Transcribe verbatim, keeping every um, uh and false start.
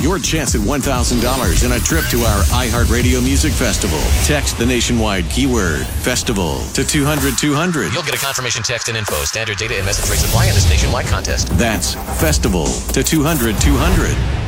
your chance at one thousand dollars and a trip to our iHeartRadio Music Festival. Text the nationwide keyword festival to two hundred two hundred. You'll get a confirmation text and info. Standard data and message rates apply in this nationwide contest. That's festival to two hundred two hundred.